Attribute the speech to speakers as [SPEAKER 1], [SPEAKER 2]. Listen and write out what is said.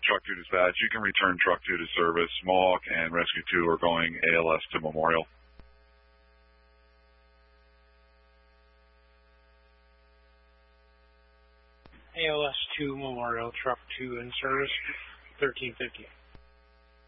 [SPEAKER 1] Truck 2 dispatch. You can return Truck 2 to service. Mohawk and Rescue 2 are going ALS to Memorial.
[SPEAKER 2] ALS 2 Memorial, Truck 2 in service, 1350.